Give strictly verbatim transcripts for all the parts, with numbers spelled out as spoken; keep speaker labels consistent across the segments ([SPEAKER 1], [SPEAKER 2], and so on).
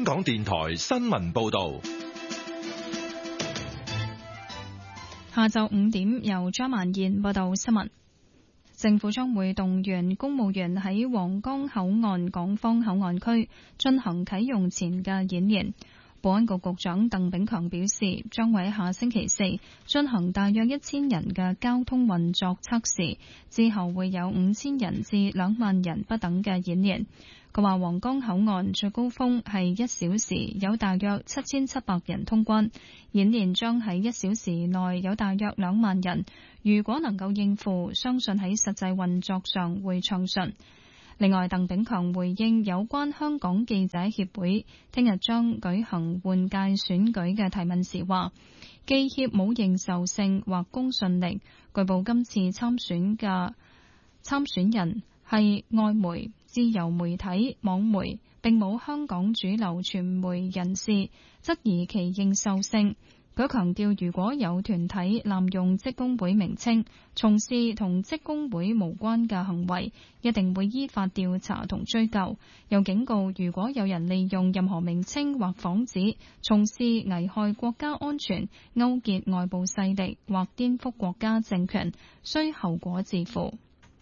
[SPEAKER 1] 香港電台新聞報道。
[SPEAKER 2] 下晝五點，由張曼燕報道新聞。政府將會動員公務員喺皇崗口岸港方口岸區進行啟用前嘅演練。保安局局長鄧炳強表示，將會喺下星期四進行大約一千人嘅交通運作測試，之後會有五千人至兩萬人不等嘅演練。佢話皇崗口岸最高峰係一小時有大約七千七百人通關，演練將喺一小時內有大約兩萬人。如果能夠應付，相信喺實際運作上會暢順。另外，鄧炳強回應有關香港記者協會聽日將舉行換屆選舉嘅提問時話，記協冇認受性或公信力。據報今次參選嘅參選人係外媒、自由媒體、網媒，並冇香港主流傳媒人士，質疑其認受性。佢強調，如果有團體濫用職工會名稱，從事同職工會無關嘅行為，一定會依法調查同追究。又警告，如果有人利用任何名稱或幌子，從事危害國家安全、勾結外部勢力或顛覆國家政權，需後果自負。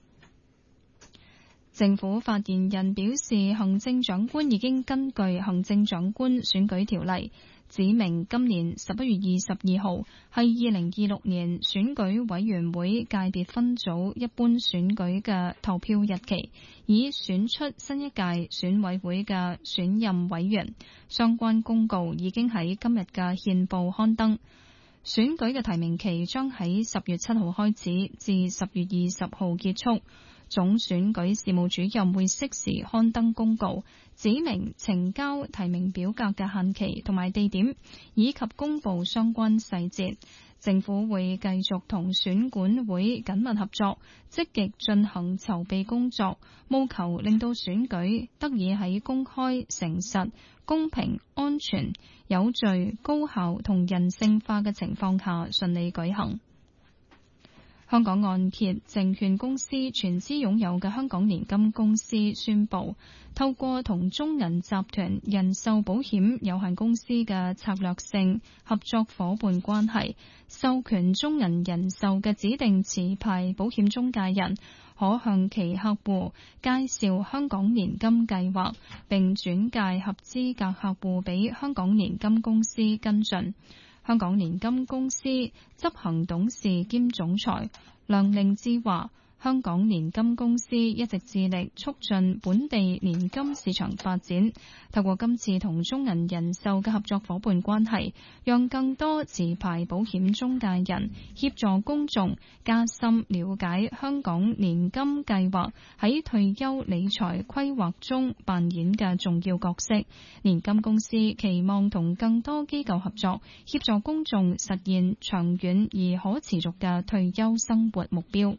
[SPEAKER 2] 政府發言人表示，行政長官已經根據行政長官選舉條例指明今年十一月二十二號係二零二六年選舉委員會界別分組一般選舉嘅投票日期，以選出新一屆選委會嘅選任委員。相關公告已經喺今日嘅憲報刊登。選舉嘅提名期將喺十月七號開始至十月二十號結束。總選舉事務主任會適時刊登公告，指明呈交提名表格嘅限期同埋地點，以及公布相關細節。政府會繼續同選管會緊密合作，積極進行籌備工作，務求令到選舉得以喺公開、誠實、公平、安全、有序、高效同人性化嘅情況下順利舉行。香港按揭證券公司全資擁有嘅香港年金公司宣布，透過同中銀集團人壽保險有限公司嘅策略性合作夥伴關係，授權中銀人壽嘅指定持牌保險中介人可向其客戶介紹香港年金計劃，並轉介合資格客戶俾香港年金公司跟進。香港年金公司執行董事兼總裁梁令志話，香港年金公司一直致力促進本地年金市場發展，透過今次同中銀人壽嘅合作夥伴關係，讓更多持牌保險中介人協助公眾加深了解香港年金計劃喺退休理財規劃中扮演嘅重要角色。年金公司期望同更多機構合作，協助公眾實現長遠而可持續嘅退休生活目標。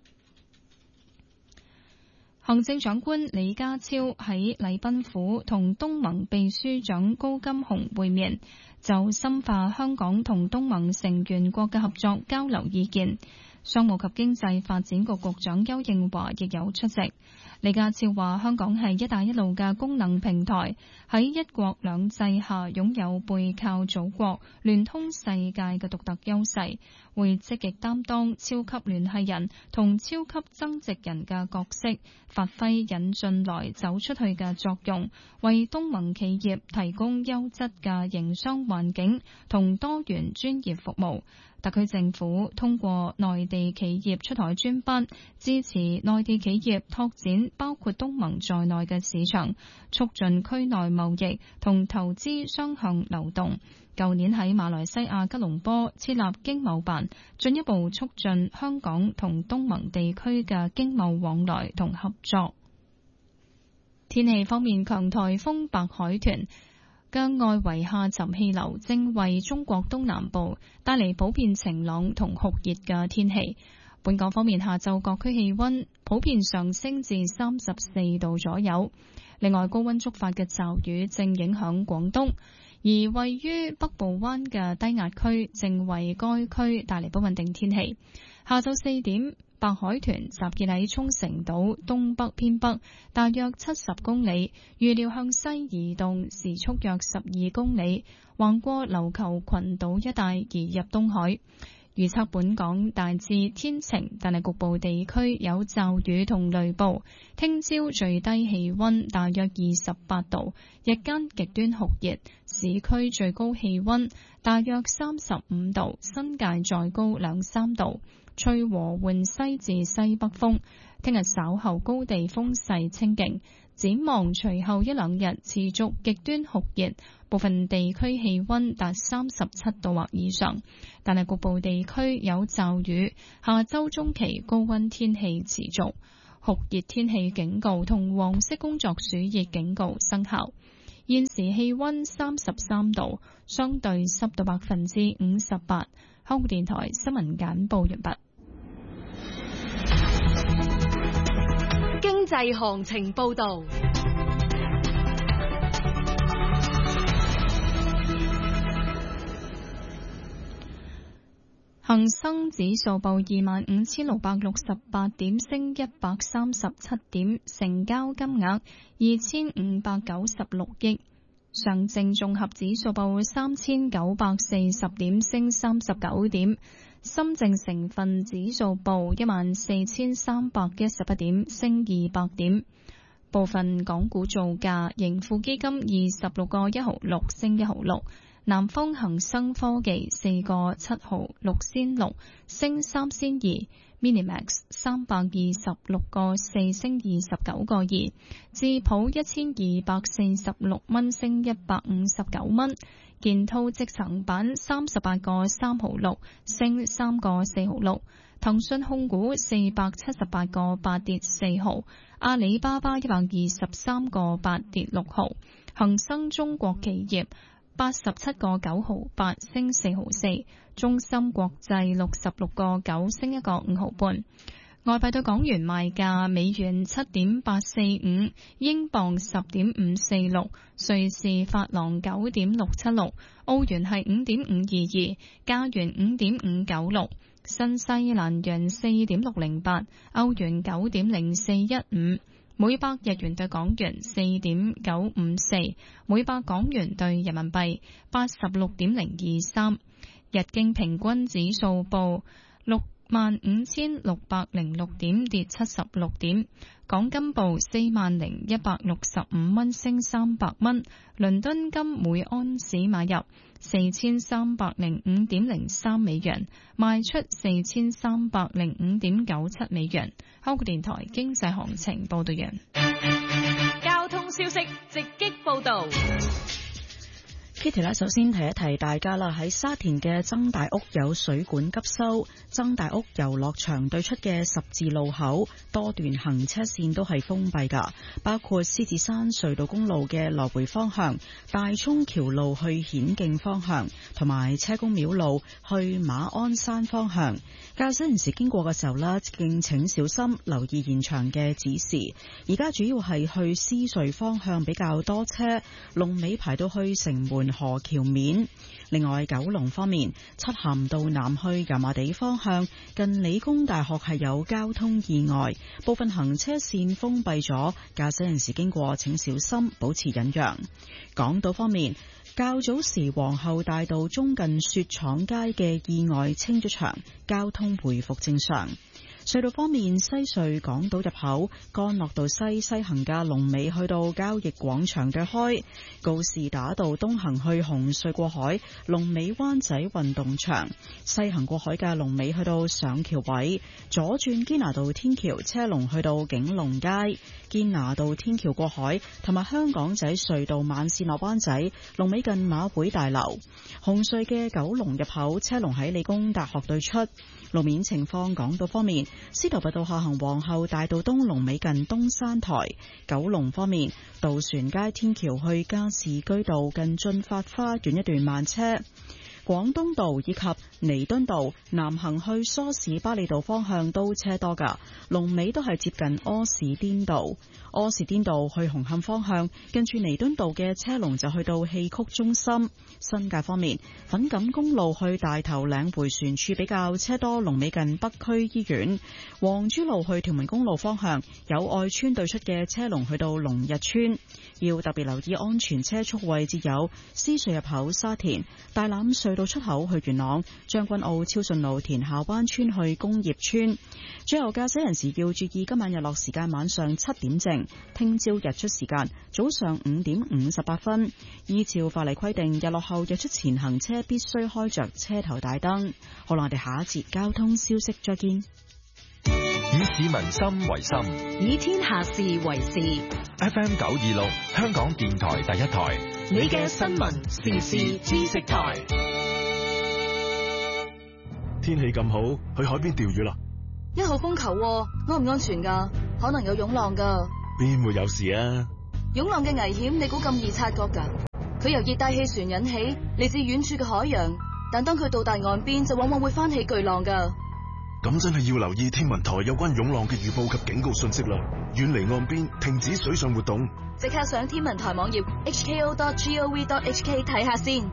[SPEAKER 2] 行政長官李家超喺禮賓府同東盟秘書長高金洪會面，就深化香港同東盟成員國嘅合作交流意見。商務及經濟發展局局長邱應華亦有出席。李家超話，香港係一帶一路嘅功能平台，喺一國兩制下擁有背靠祖國、聯通世界嘅獨特優勢，會積極擔當超級聯繫人同超級增值人嘅角色，發揮引進來走出去嘅作用，為東盟企業提供優質嘅營商環境同多元專業服務。特區政府通過內地企業出台專班，支持內地企業拓展包括東盟在內嘅市場，促進區內貿易同投資雙向流動。舊年喺馬來西亞吉隆坡設立經貿辦，進一步促進香港同東盟地區嘅經貿往來同合作。天氣方面，強颱風白海豚嘅外圍下沉氣流正為中國東南部帶嚟普遍晴朗同酷熱嘅天氣。本港方面，下晝各區氣溫普遍上升至三十四度左右。另外，高溫觸發嘅驟雨正影響廣東，而位於北部灣嘅低壓區正為該區帶嚟不穩定天氣。下晝四點， 白海豚集結喺沖繩島東北偏北，大約七十公里，預料向西移動，時速約十二公里，橫過琉球群島一帶移入東海。預測本港大致天晴，但係局部地區有驟雨同雷暴。聽朝最低氣溫大約二十八度，日間極端酷熱，市區最高氣溫大約三十五度，新界再高兩三度。吹和緩西至西北風。聽日稍後高地風勢清勁。展望隨後一兩日持續極端酷熱，部分地區氣溫達三十七度或以上，但係局部地區有驟雨。下周中期高溫天氣持續，酷熱天氣警告同黃色工作暑熱警告生效。現時氣溫三十三度，相對濕度百分之五十八。香港電台新聞簡報完畢。
[SPEAKER 3] 經濟行情報道。恒生指數報二萬五千六百六十八點，升一百三十七點，成交金額二千五百九十六億。上證綜合指數報三千九百四十點，升三十九點。深證成分指數報一萬四千三百一十一點，升二百點。部分港股造價，盈富基金二十六個一毫六，升一毫六。南方恒生科技四個七毫六仙六，升三仙二。Minimax 三百二十六個四，升二十九個二。智普一千二百四十六蚊，升一百五十九蚊。建滔積層板三十八個三毫六，升三個四毫六。騰訊控股四百七十八個八，跌四毫。阿里巴巴一百二十三個八，跌六毫。恒生中國企業八十七個九毫八，升四毫四。中芯國際六十六個九，升一個五毫半。外幣對港元賣價：美元七點八四五，英鎊十點五四六，瑞士法郎九點六七六，澳元係五點五二二，加元五點五九六，新西蘭元四點六零八，歐元九點零四一五。每百日元對港元四點九五四，每百港元對人民幣八十六點零二三。日經平均指數報六萬五千六百零六點，跌七十六點。港金報四萬零一百六十五蚊，升三百蚊。倫敦金每安士買入四千三百零五點零三美元，賣出四千三百零五點九七美元。香港電台經濟行情報道完。 交通消息直擊報道。
[SPEAKER 4] Kitty 咧，首先提一提大家啦，喺沙田嘅曾大屋有水管急修，曾大屋遊樂場對出嘅十字路口多段行車線都係封閉噶，包括獅子山隧道公路嘅來回方向、大涌橋路去顯徑方向，同埋車公廟路去馬鞍山方向。駕駛人士經過嘅時候呢，敬請小心，留意現場嘅指示。而家主要係去獅隧方向比較多車，龍尾排到去城門河橋面。另外，九龍方面，漆咸道南去油麻地方向近理工大學係有交通意外，部分行車線封閉咗，駕駛人士經過請小心，保持忍讓。港島方面，較早時皇后大道中近雪廠街嘅意外清咗場，交通回復正常。隧道方面，西隧港島入口干諾道西西行嘅龍尾去到交易廣場對開，告士打道東行去紅隧過海，龍尾灣仔運動場；西行過海嘅龍尾去到上橋位，左轉堅拿道天橋車龍去到景隆街，堅拿道天橋過海同埋香港仔隧道慢線落灣仔龍尾近馬會大樓。紅隧嘅九龍入口車龍喺理工大學對出。路面情況，港島方面，司徒拔道下行皇后大道東龍尾近東山台；九龍方面，渡船街天橋去加士居道近駿發花園一段慢車； 廣東道以及彌敦道南行去梳士巴利道方向都車多㗎，龍尾都係接近柯士甸道。柯士甸道去紅磡方向，近住彌敦道嘅車龍就去到戲曲中心。新界方面，粉錦公路去大頭嶺迴旋處比較車多，龍尾近北區醫院。黃珠路去屯門公路方向，有愛村對出嘅車龍去到龍日村。要特別留意安全車速位置有獅隧入口沙田、大欖隧道出口去元朗、將軍澳超順路田下灣村去工業村。最後駕駛人士要注意今晚日落時間晚上七點正，聽朝日出時間早上五點五十八分。依照法例規定，日落後日出前行車必須開着車頭大燈。好啦，我哋下一節交通消息再見。
[SPEAKER 1] 以市民心為心，
[SPEAKER 5] 以天下事為事。
[SPEAKER 1] F M 九二六，香港電台第一台，
[SPEAKER 5] 你嘅新聞時事知識台。
[SPEAKER 6] 天氣咁好，去海邊釣魚啦！
[SPEAKER 7] 一號風球，安唔安全噶？可能有湧浪噶。
[SPEAKER 6] 邊會有事啊？
[SPEAKER 7] 湧浪嘅危險，你估咁易察覺噶？佢由熱帶氣旋引起，嚟自遠處嘅海洋，但當佢到達岸邊，就往往會翻起巨浪噶。
[SPEAKER 6] 咁真係要留意天文台有關湧浪嘅預報及警告信息啦，遠離岸邊，停止水上活動。
[SPEAKER 7] 即刻上天文台網頁 h k o dot gov dot h k 睇下先。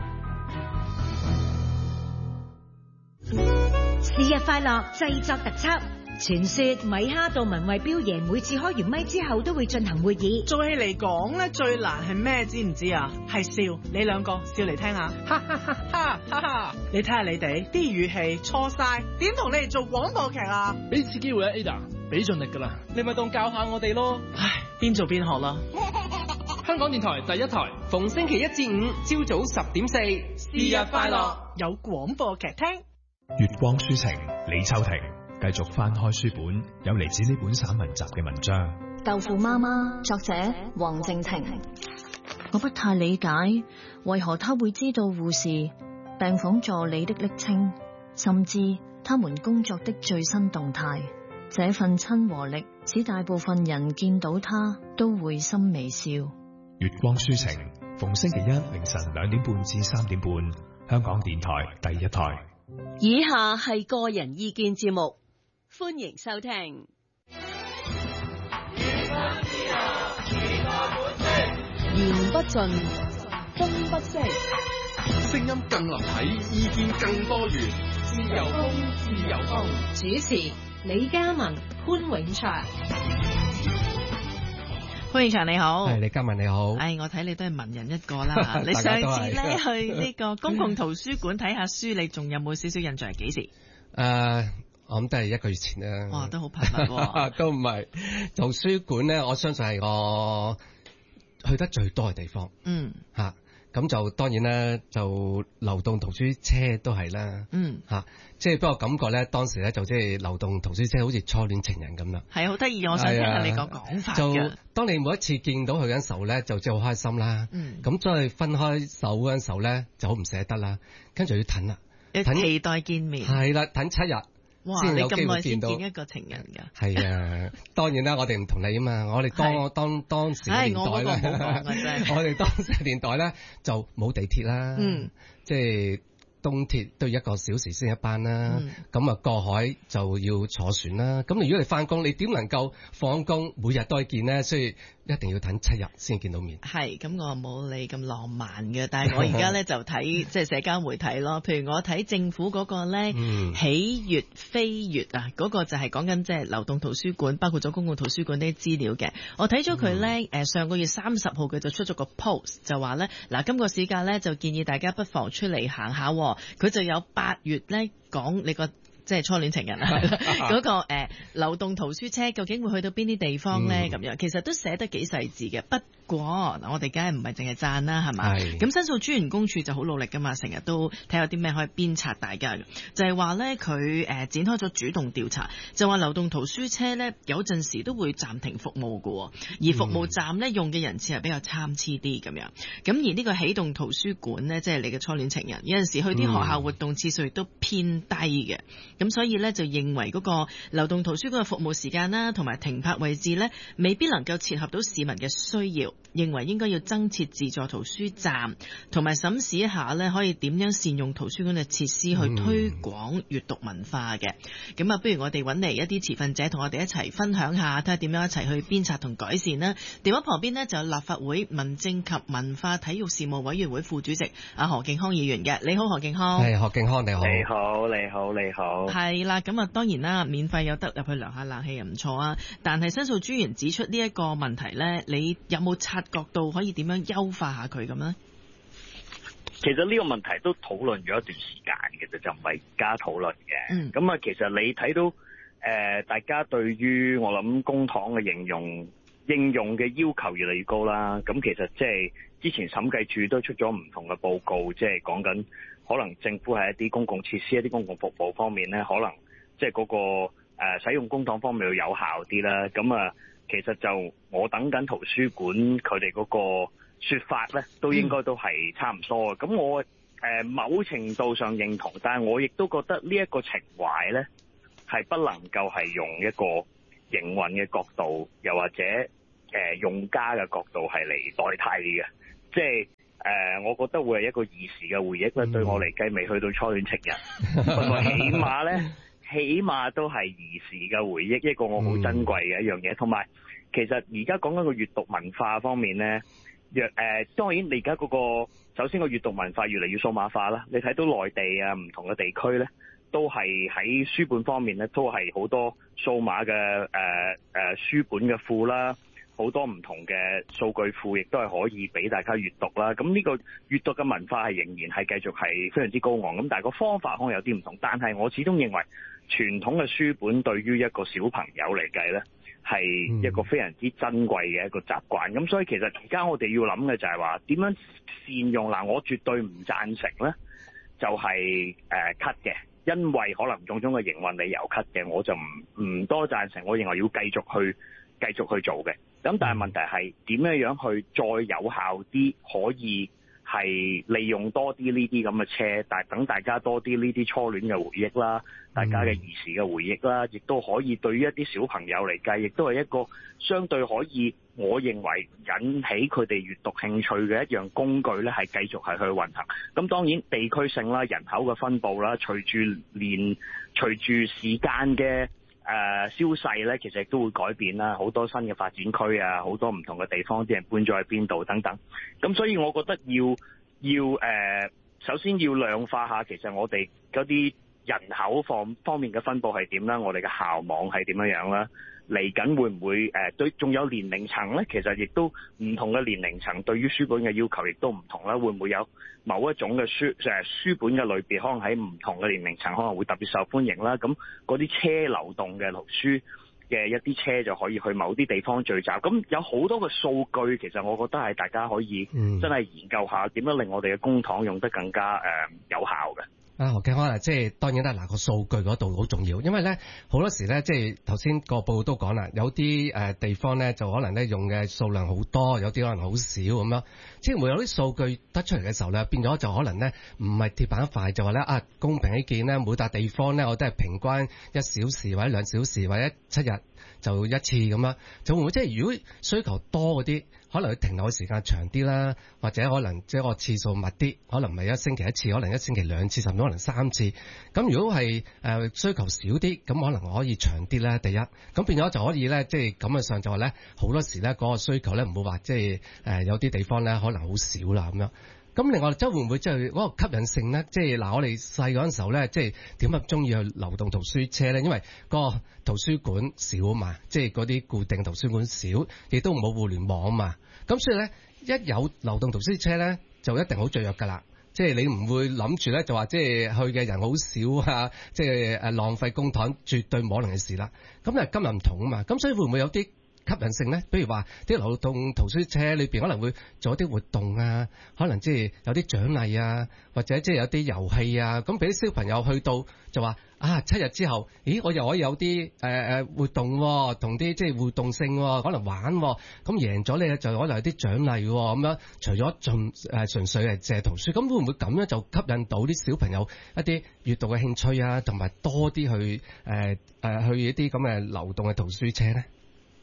[SPEAKER 5] 是日快樂製作特輯。傳說米哈杜文慧彪爺每次開完咪之後都會進行會議。
[SPEAKER 8] 做戲嚟講咧，最難係咩？知唔知啊？係笑。你兩個笑嚟聽下，哈哈哈哈哈哈！你睇下你哋啲語氣錯晒，點同你哋做廣播劇啊？
[SPEAKER 9] 俾次機會啊 Ada， 俾盡力噶啦，你咪當教下我哋咯。
[SPEAKER 8] 唉，邊做邊學啦。
[SPEAKER 9] 香港電台第一台，逢星期一至五朝早十點四，是日快樂，
[SPEAKER 8] 有廣播劇聽。
[SPEAKER 10] 月光書情，李秋婷繼續翻開書本，有嚟自呢本散文集嘅文章。
[SPEAKER 11] 豆腐媽媽，作者黃靜婷。我不太理解，為何他會知道護士、病房助理的昵稱，甚至他們工作的最新動態。這份親和力，使大部分人見到他都會心微笑。
[SPEAKER 10] 月光書情，逢星期一凌晨兩點半至三點半，香港電台第一台。
[SPEAKER 12] 以下係個人意見節目，歡迎收聽。
[SPEAKER 13] 言不盡，風不息，
[SPEAKER 1] 聲音更立體，意見更多元。自由風，自由風。
[SPEAKER 13] 主持李嘉文、潘永祥。
[SPEAKER 8] 潘永祥你好，
[SPEAKER 14] 係李嘉文你好。
[SPEAKER 8] 唉，我睇你都係文人一個啦。你上次咧去呢個公共圖書館睇下書，你仲有冇少少印象係幾時？
[SPEAKER 14] 誒、uh,，我諗都係一個月前啦。
[SPEAKER 8] 哇，都好頻密喎。
[SPEAKER 14] 都唔係圖書館咧，我相信係我去得最多嘅地方。
[SPEAKER 8] 嗯，
[SPEAKER 14] 吓、啊。咁就當然咧，就流動圖書車都係啦。
[SPEAKER 8] 嗯，
[SPEAKER 14] 嚇、啊，即係不過感覺咧，當時咧就即係流動圖書車好似初戀情人咁啦。
[SPEAKER 8] 係好得意，我想聽下你個講法嘅。
[SPEAKER 14] 就當你每一次見到佢嗰陣時候咧，就即係好開心啦。
[SPEAKER 8] 嗯。
[SPEAKER 14] 咁再分開手嗰陣時候咧，就好唔捨得啦。跟住要等啦，
[SPEAKER 8] 等期待見面。
[SPEAKER 14] 係啦，等七日。
[SPEAKER 8] 哇！你咁耐先見一個情人㗎？
[SPEAKER 14] 係啊，當然啦，我哋唔同你啊嘛，我哋當當當時嘅年代咧，我哋當時嘅年代咧就冇地鐵啦，
[SPEAKER 8] 嗯，
[SPEAKER 14] 即係東鐵都要一個小時先一班啦，咁、嗯、啊過海就要坐船啦，咁如果你翻工，你點能夠放工每日都去見呢？所以一定要等七日先見到面。
[SPEAKER 8] 係，咁我冇你咁浪漫嘅，但係我而家咧就睇即係社交媒體咯。譬如我睇政府嗰個咧、嗯、喜悅飛躍啊，嗰、嗰個就係講緊即係流動圖書館，包括咗公共圖書館啲資料嘅。我睇咗佢咧，誒、嗯、上個月三十號佢就出咗個 post， 就話咧嗱，今個暑假咧就建議大家不妨出嚟行下。佢就有八月咧講你個。即係初戀情人啊！嗰、那個誒、呃、流動圖書車究竟會去到邊啲地方咧？咁、嗯、樣其實都寫得幾細緻嘅。不過嗱，我哋梗係唔係淨係讚啦，係嘛？咁申訴專員公署就好努力噶嘛，成日都睇下啲咩可以鞭策大家嘅。就係話咧，佢誒展開咗主動調查，就話流動圖書車咧有陣時都會暫停服務嘅，而服務站咧用嘅人次係比較參差啲咁樣。咁而呢個起動圖書館咧，即係你嘅初戀情人，有陣時去啲學校活動次數亦都偏低嘅。咁所以咧就認為嗰個流動圖書館嘅服務時間啦，同埋停泊位置咧，未必能夠切合到市民嘅需要。 認為應該要增設自助圖書站，同埋審視一下呢可以點樣善用圖書館嘅設施去推廣閱讀文化嘅。咁啊、嗯，不如我哋揾嚟一啲持份者同我哋一齊分享下，睇下點樣一齊去鞭策同改善啦。電話旁邊呢就有立法會民政及文化體育事務委員會副主席阿何敬康議員嘅。你好，何敬康。
[SPEAKER 14] 係何敬康，你好。
[SPEAKER 15] 你好，你好，你好。
[SPEAKER 8] 係啦，咁啊，當然啦，免費有得入去涼下冷氣又唔錯啊。但係申訴專員指出呢一個問題呢，你有冇察覺到可以點樣優化下佢咁呢？
[SPEAKER 15] 其實呢個問題都討論咗一段時間嘅，就就唔係而家討論嘅。咁啊、嗯，其實你睇到誒、呃，大家對於我諗公帑嘅應用應用嘅要求越嚟越高啦。咁其實即係之前審計署都出咗唔同嘅報告，即係講緊可能政府喺一啲公共設施、一啲公共服務方面咧，可能即係嗰個誒、呃、使用公帑方面要有效啲啦。咁啊，其實就我等緊圖書館佢哋嗰個說法咧，都應該都係差唔多嘅。咁、嗯、我誒、呃、某程度上認同，但係我亦都覺得呢一個情懷咧，係不能夠係用一個營運嘅角度，又或者誒、呃、用家嘅角度係嚟代替嘅。即係誒、呃，我覺得會係一個兒時嘅回憶咧。嗯、對我嚟計，未去到初戀情人，不過起碼咧，起碼都係兒時嘅回憶，一個我好珍貴嘅一樣嘢。同埋、嗯，其實而家講緊個閱讀文化方面咧。若誒、呃，當然你而家嗰個首先個閱讀文化越嚟越數碼化啦。你睇到內地啊，唔同嘅地區咧，都係喺書本方面咧，都係好多數碼嘅誒誒書本嘅庫啦，好多唔同嘅數據庫，亦都係可以俾大家閱讀啦。咁呢個閱讀嘅文化係仍然係繼續係非常之高昂。咁但係個方法可能有啲唔同，但係我始終認為傳統嘅書本對於一個小朋友嚟計咧，係一個非常之珍貴嘅一個習慣，咁、嗯、所以其實而家我哋要諗嘅就係話點樣善用。嗱，我絕對唔贊成咧，就係誒 cut 嘅，因為可能種種嘅營運理由 cut 嘅，我就唔唔多贊成。我認為要繼續去繼續去做嘅。咁但係問題係點樣樣去再有效啲，可以係利用多啲呢啲咁嘅車，但係等大家多啲呢啲初戀嘅回憶啦，大家嘅兒時嘅回憶啦，亦都可以對於一啲小朋友嚟計，亦都係一個相對可以，我認為引起佢哋閱讀興趣嘅一樣工具咧，係繼續係去運行。咁當然地區性啦、人口嘅分佈啦，隨住年隨住時間嘅誒消逝咧，其實亦都會改變啦。好多新嘅發展區啊，好多唔同嘅地方，啲人搬咗去邊度等等。咁所以我覺得要要誒、呃，首先要量化下，其實我哋嗰啲人口方方面嘅分佈係點啦，我哋嘅校網係點樣樣啦。嚟緊會唔會誒、呃、對？仲有年齡層咧，其實亦都唔同嘅年齡層對於書本嘅要求亦都唔同啦。會唔會有某一種嘅書誒書本嘅類別，可能喺唔同嘅年齡層可能會特別受歡迎啦。咁嗰啲車流動嘅圖書嘅一啲車就可以去某啲地方聚集。咁有好多嘅數據，其實我覺得係大家可以真係研究下點樣令我哋嘅公帑用得更加誒、呃、有效嘅。
[SPEAKER 14] 啊，何敬康啊，即係當然啦，嗱個數據嗰度好重要，因為咧好多時咧，即係頭先個報告都講啦，有啲誒地方咧就可能咧用嘅數量好多，有啲可能好少咁樣，即係會有啲數據得出嚟嘅時候咧，變咗就可能咧唔係鐵板一塊，就話咧啊公平起見咧，每笪地方咧我都係平均一小時或者兩小時或者七日就一次咁樣，就會唔會即係如果需求多嗰啲，可能佢停留嘅時間長啲啦，或者可能即係個次數密啲，可能唔係一星期一次，可能一星期兩次，甚至可能三次。咁如果係誒、呃、需求少啲，咁可能可以長啲啦。第一，咁變咗就可以咧，即係咁嘅上就話咧，好多時咧嗰個需求咧唔會話即係誒有啲地方咧可能好少啦咁樣。咁另外，即係會唔會即係嗰個吸引性咧？即係嗱，我哋細嗰陣時候咧，即係點解中意去流動圖書車咧？因為個圖書館少啊嘛，即係嗰啲固定圖書館少，亦都冇互聯網啊嘛。咁所以咧，一有流動圖書車咧，就一定好雀躍㗎啦。即係你唔會諗住咧，就話即係去嘅人好少啊，即係誒浪費公帑，絕對冇可能嘅事啦。咁但係今日唔同啊嘛，咁所以會唔會有啲吸引性咧？比如話啲流動圖書車裏邊可能會做一啲活動啊，可能即係有啲獎勵啊，或者即係有啲遊戲啊，咁俾啲小朋友去到就話啊，七日之後，咦，我又可以有啲誒誒活動、啊，同啲即係互動性、啊，可能玩、啊，咁贏咗咧就可能有啲獎勵咁樣。除咗盡誒純粹係借圖書，咁會唔會咁樣就吸引到啲小朋友一啲閱讀嘅興趣啊，同埋多啲去誒誒、呃、去一啲咁嘅流動嘅圖書車咧？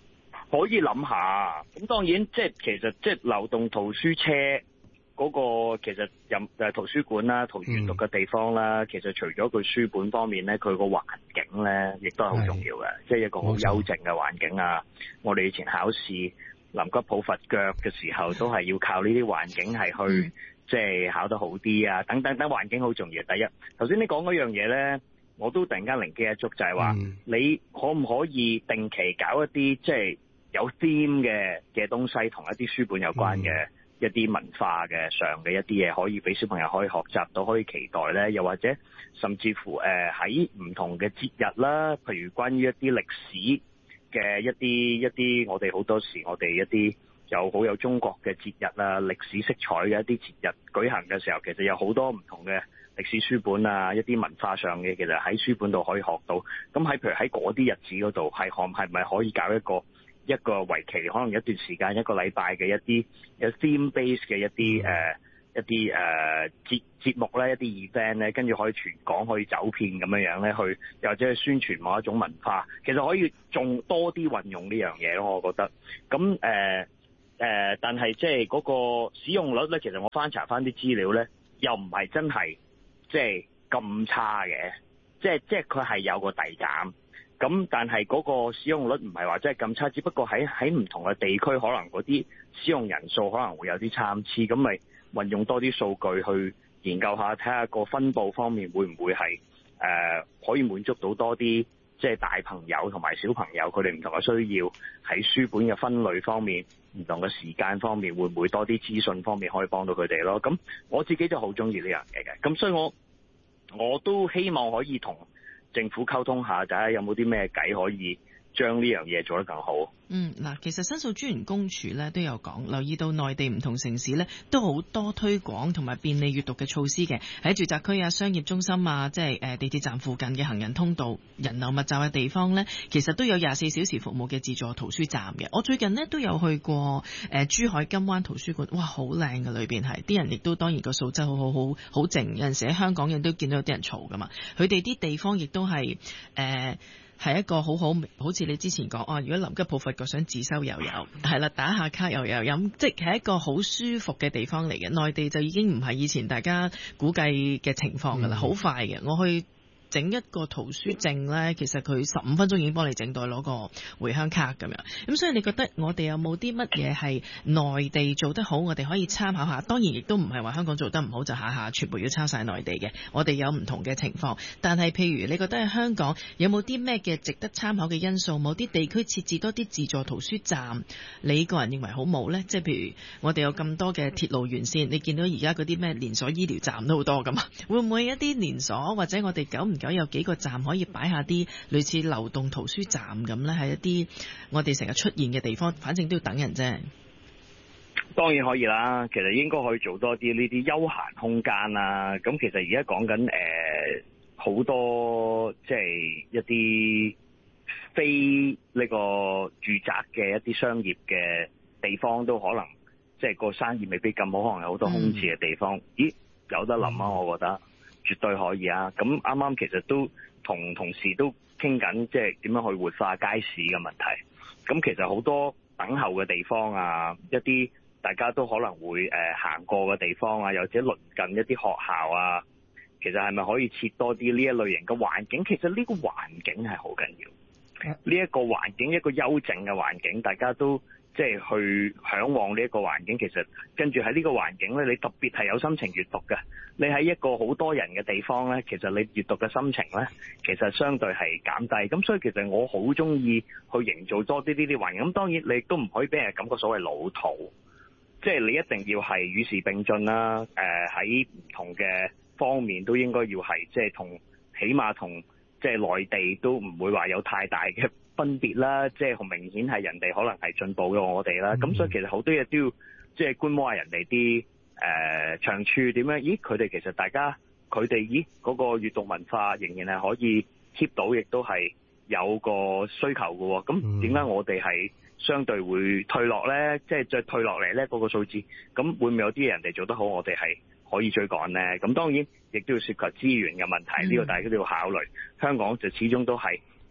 [SPEAKER 15] 可以諗下。咁當然即係其實即係流動圖書車。嗰、那個其實任誒圖書館啦、圖閱讀嘅地方啦、嗯，其實除咗佢書本方面咧，佢個環境咧，亦都係好重要嘅，即係一個好幽靜嘅環境啊！我哋以前考試臨急抱佛腳嘅時候，都係要靠呢啲環境係去即係、嗯、考得好啲啊！等等等環境好重要。第一，頭先你講嗰樣嘢咧，我都突然間靈機一觸，就係、是、話、嗯、你可唔可以定期搞一啲即係有 theme 嘅嘅東西，同一啲書本有關嘅？嗯一啲文化嘅上嘅一啲嘢，可以俾小朋友可以學習到，可以期待咧。又或者甚至乎誒喺唔同嘅節日啦，譬如關於一啲歷史嘅一啲一啲，我哋好多時我哋一啲有好有中國嘅節日啊，歷史色彩嘅一啲節日舉行嘅時候，其實有好多唔同嘅歷史書本啊，一啲文化上嘅，其實喺書本度可以學到。咁喺譬如喺嗰啲日子嗰度，係可係咪可以搞一個？一個為期可能一段時間一個禮拜嘅一啲有 theme base 嘅一啲誒、呃、一啲誒、呃、節節目咧，一啲 event 咧，跟住可以全港可以走遍咁樣樣咧，去又或者去宣傳某一種文化，其實可以仲多啲運用呢樣嘢咯，我覺得。咁誒誒，但係即係嗰個使用率咧，其實我翻查翻啲資料咧，又唔係真係即係咁差嘅，即係即係佢係有個遞減。咁但係嗰個使用率唔係話真係咁差，只不過喺喺唔同嘅地區，可能嗰啲使用人數可能會有啲參差，咁咪運用多啲數據去研究下，睇下個分佈方面會唔會係誒、呃、可以滿足到多啲即係大朋友同埋小朋友佢哋唔同嘅需要，喺書本嘅分類方面、唔同嘅時間方面，會唔會多啲資訊方面可以幫到佢哋咯？咁我自己就好中意呢樣嘢嘅，咁所以我我都希望可以同政府溝通下，睇下有冇啲咩計可以將呢樣嘢做得更好。
[SPEAKER 8] 嗯，嗱，其實申訴專員公署咧都有講，留意到內地唔同城市咧都好多推廣同埋便利閱讀嘅措施嘅，喺住宅區啊、商業中心啊，即係誒地鐵站附近嘅行人通道、人流密集嘅地方咧，其實都有廿四小時服務嘅自助圖書站嘅。我最近呢都有去過誒、呃、珠海金灣圖書館，哇，好靚嘅，裏邊係啲人亦都當然個素質好好好好靜，有陣時喺香港人都見到有啲人嘈噶嘛，佢哋啲地方亦都係誒。呃係一個好好，好似你之前講，哦，如果臨急抱佛腳想自修又有，係啦，打下卡又有飲，即係一個好舒服嘅地方嚟嘅。內地就已經唔係以前大家估計嘅情況㗎啦，好、嗯、快嘅。我去整一個圖書證呢，其實佢十五分鐘已經幫你整到攞個回鄉卡咁樣。咁所以你覺得我哋有冇啲乜嘢係內地做得好，我哋可以參考下？當然亦都唔係話香港做得唔好就下下全部要抄晒內地嘅。我哋有唔同嘅情況，但係譬如你覺得喺香港有冇啲咩嘅值得參考嘅因素？某啲地區設置多啲自助圖書站，你個人認為好冇呢？即係譬如我哋有咁多嘅鐵路沿線，你見到而家嗰啲咩連鎖醫療站都好多㗎嘛？會唔會一啲連鎖或者我哋久唔久有幾個站可以擺下啲類似流動圖書站咁呢？係一啲我哋成日出現嘅地方，反正都要等人啫。
[SPEAKER 15] 當然可以啦，其實應該可以做多啲呢啲休閒空間啦。咁其實而家講緊誒好多即係一啲非呢個住宅嘅一啲商業嘅地方，都可能即係個生意未必咁好，可能有好多空置嘅地方。嗯、咦，有得諗啊！我覺得。絕對可以啊！咁啱啱其實都同同事都傾緊，即係點樣去活化街市嘅問題。咁其實好多等候嘅地方啊，一啲大家都可能會誒、呃、行過嘅地方啊，又或者鄰近一啲學校啊，其實係咪可以設多啲呢一類型嘅環境？其實呢個環境係好緊要。呢、嗯、一個環境，一個幽靜嘅環境，大家都即係去嚮往呢一個環境。其實跟住喺呢個環境咧，你特別係有心情閱讀嘅。你喺一個好多人嘅地方咧，其實你閱讀嘅心情咧，其實相對係減低。咁所以其實我好中意去營造多啲呢啲環境。咁當然你亦都唔可以俾人感覺所謂老土，即係你一定要係與時並進啦。誒喺唔同嘅方面都應該要係即係同起碼同即係內地都唔會話有太大嘅分別啦。即係好明顯係人哋可能係進步咗我哋啦。咁、嗯、所以其實好多嘢都要即係觀摩下人哋啲。誒、呃、長處點樣？咦，佢哋其實大家佢哋咦嗰、那個閱讀文化仍然係可以 keep 到，亦都係有個需求嘅。咁點解我哋係相對會退落咧？即係再退落嚟咧嗰個數字，咁會唔會有啲人哋做得好，我哋係可以追趕咧？咁當然亦都要涉及資源嘅問題，呢、嗯、個大家都要考慮。香港就始終都係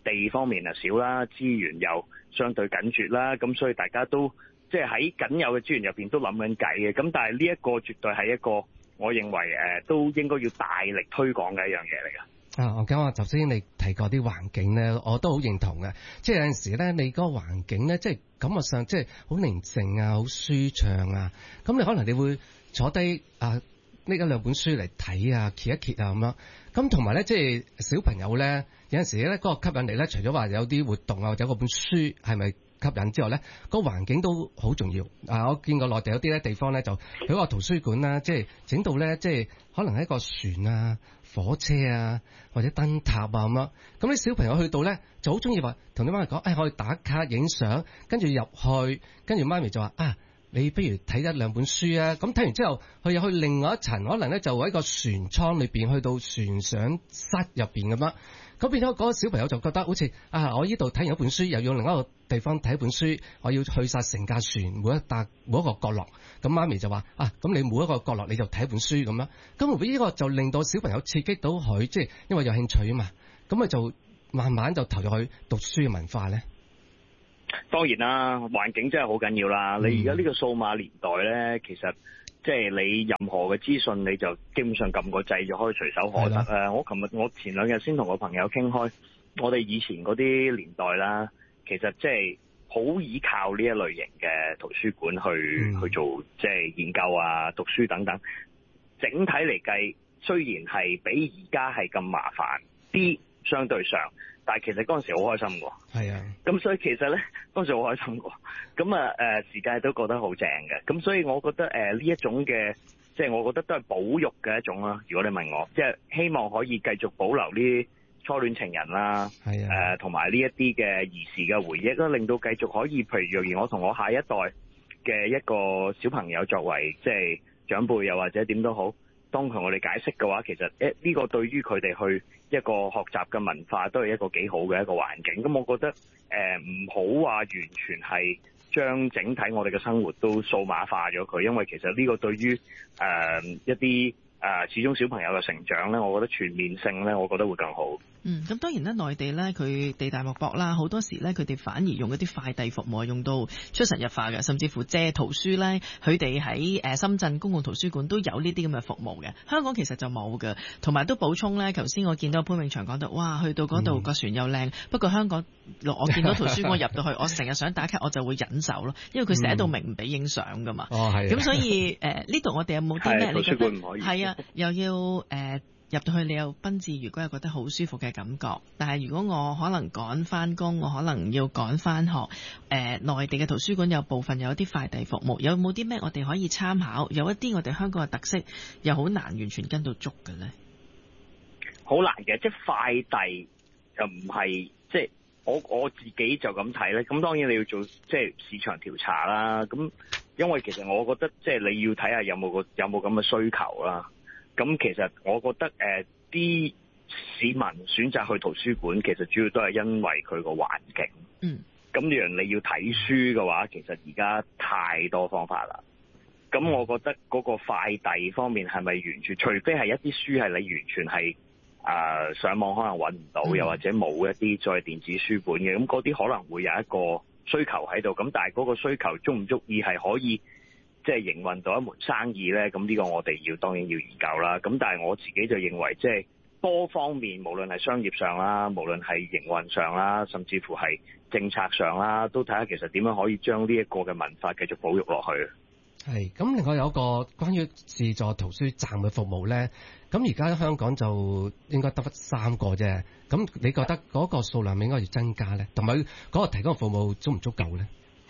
[SPEAKER 15] 地方面啊少啦，資源又相對緊絀啦，咁所以大家都即係喺僅有嘅資源入邊都諗緊計嘅。咁但係呢一個絕對係一個我認為誒都應該要大力推廣嘅一樣嘢嚟㗎。
[SPEAKER 14] 啊，我講話頭先你提過啲環境咧，我都好認同嘅。即係有陣時咧，你嗰個環境咧，即係感覺上即係好寧靜啊，好舒暢啊。咁你可能你會坐低啊，拎一兩本書嚟睇啊，揭一揭啊咁樣。咁同埋咧，即係小朋友咧，有陣時咧嗰個吸引力咧，除咗話有啲活動啊，或者嗰本書係咪吸引之外咧，個環境都好重要。啊，我見過內地有啲咧地方咧，就佢個圖書館啦，即係整到咧，即係可能係一個船啊、火車啊，或者燈塔啊咁樣。咁啲小朋友去到咧，就好中意話同啲媽咪講，誒，可以打卡影相，跟住入去，跟住媽咪就話啊，你不如睇一兩本書啊。咁睇完之後，佢又去另外一層，可能咧就喺個船艙裏邊，去到船上室入邊咁樣。咁變咗嗰個小朋友就覺得好似啊，我呢度睇完一本書，又要另一個地方睇一本書，我要去晒成架船每一笪每一個角落。咁媽咪就話啊，咁你每一個角落你就睇一本書咁樣。咁呢個就令到小朋友刺激到佢，即係因為有興趣啊嘛。咁咪就慢慢就投入去讀書嘅文化咧。
[SPEAKER 15] 當然啦，環境真係好緊要啦。嗯、你而家呢個數碼年代咧，其實即係你任何嘅資訊，你就基本上撳個掣就可以隨手可得。誒，我琴日我前兩日先同個朋友傾開，我哋以前嗰啲年代啦，其實即係好依靠呢一類型嘅圖書館去、嗯、去做即係研究啊、讀書等等。整體嚟計，雖然係比而家係咁麻煩啲，相對上。但係其實嗰陣時好開心喎，
[SPEAKER 14] 係啊，咁
[SPEAKER 15] 所以其實咧嗰陣時好開心喎，咁啊誒時間都覺得好正嘅，咁所以我覺得誒呢一種嘅，即係我覺得都係保育嘅一種啦。如果你問我，即係希望可以繼續保留呢啲初戀情人啦，係啊，誒同埋呢一啲嘅兒時嘅回憶啦，令到繼續可以，譬如若然我同我下一代嘅一個小朋友作為即係長輩又或者點都好，當同我哋解釋嘅話，其實誒呢個對於佢哋去一個學習嘅文化都係一個幾好嘅一個環境。咁我覺得誒唔好話完全係將整體我哋嘅生活都數碼化咗佢，因為其實呢個對於誒、呃、一啲誒、呃、始終小朋友嘅成長咧，我覺得全面性咧，我覺得會更好。
[SPEAKER 8] 嗯，咁當然咧，內地咧佢地大物博啦，好多時咧佢哋反而用一啲快遞服務用到出神入化嘅，甚至乎借圖書咧，佢哋喺誒深圳公共圖書館都有呢啲咁嘅服務嘅。香港其實就冇嘅，同埋都補充咧，頭先我見到潘永祥講到，哇，去到嗰度個船又靚，嗯、不過香港我見到圖書館入到去，我成日想打卡，我就會忍手咯，因為佢寫到明唔俾影相噶嘛。哦，係。咁所以誒呢度我哋有冇啲咩？你覺得係啊，又要誒。呃入到去你又賓至如歸，又覺得好舒服嘅感覺。但係如果我可能趕翻工，我可能要趕翻學。誒、呃，內地嘅圖書館有部分有啲快遞服務，有冇啲咩我哋可以參考？有一啲我哋香港嘅特色，又好難完全跟到足嘅咧。
[SPEAKER 15] 好難嘅，即係快遞就唔係即係我我自己就咁睇咧。咁當然你要做即係市場調查啦。咁因為其實我覺得即係你要睇下有冇個有冇咁嘅需求啦。咁其實我覺得誒啲、呃、市民選擇去圖書館，其實主要都係因為佢個環境。嗯。咁樣你要睇書嘅話，其實而家太多方法啦。咁我覺得嗰個快遞方面係咪完全？除非係一啲書係你完全係啊、呃、上網可能揾唔到，嗯、又或者冇一啲再電子書本嘅，咁嗰啲可能會有一個需求喺度。咁但係嗰個需求足唔足以係可以？即係營運到一門生意咧，咁呢個我哋要當然要研究啦。咁但係我自己就認為，即係多方面，無論係商業上啦，無論係營運上啦，甚至乎係政策上啦，都睇下其實點樣可以將呢一個嘅文化繼續保育落去。
[SPEAKER 14] 係，咁另外有一個關於自助圖書站嘅服務咧，咁而家香港就應該得返三個啫。咁你覺得嗰個數量應該要增加咧，同埋嗰個提供嘅服務足唔足夠咧？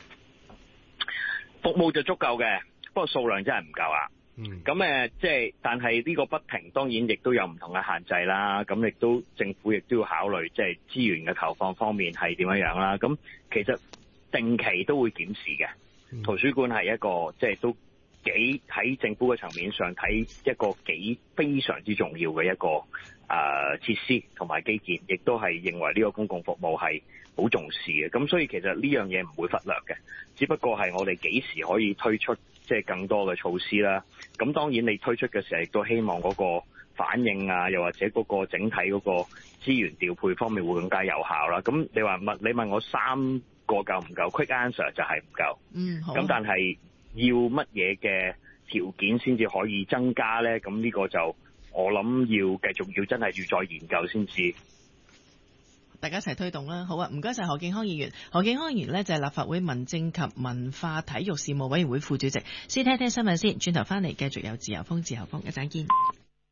[SPEAKER 15] 服務就足夠嘅，不過數量真係唔夠啊。嗯。咁誒，即係，但係呢個不停，當然亦都有唔同嘅限制啦。咁亦都政府亦都要考慮，即係資源嘅投放方面係點樣樣啦。咁其實定期都會檢視嘅。嗯、圖書館係一個即係都幾喺政府嘅層面上睇一個幾非常之重要嘅一個誒、呃、設施同埋基建，亦都係認為呢個公共服務係好重視嘅。咁所以其實呢樣嘢唔會忽略嘅，只不過係我哋幾時可以推出即係更多嘅措施啦。咁當然你推出嘅時候亦都希望嗰個反應啊，又或者嗰個整體嗰個資源調配方面會更加有效啦。咁你話問你問我三個夠唔夠 ？Quick answer 就係唔夠。
[SPEAKER 8] 嗯，好。
[SPEAKER 15] 咁但係要乜嘢嘅條件先至可以增加咧？咁呢個就我諗要繼續要真係要再研究先知。
[SPEAKER 8] 大家一齊推動啦，好啊！唔該晒何敬康議員。何敬康議員呢就係立法會民政及文化體育事務委員會副主席。先聽聽新聞先，轉頭翻嚟繼續有自由風自由風，一陣見。